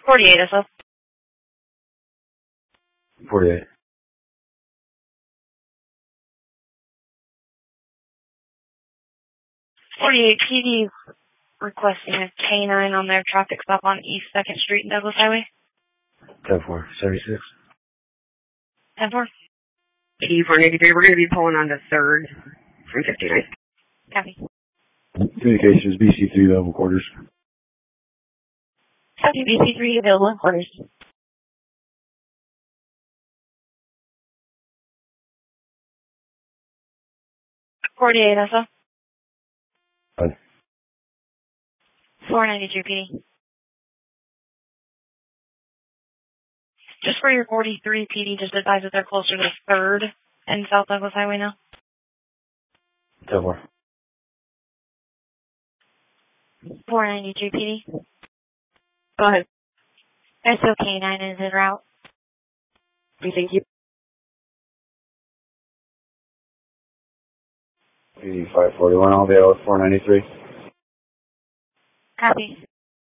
48 SO. 48. 48 PD is requesting a K9 on their traffic stop on East 2nd Street and Douglas Highway. 10-4. 76. 10-4. PD 483, we're going to be pulling on the 3rd from 59. Copy. Communications, BC3 level quarters. Copy, BC3 available in quarters. 48 SO. 492 PD. Just for your 43 PD, just advise that they're closer to 3rd and South Douglas Highway now. 10-4. 492 PD. Go ahead. SO K9 is en route. Thank you. PD 541, I'll be out with 493. Copy.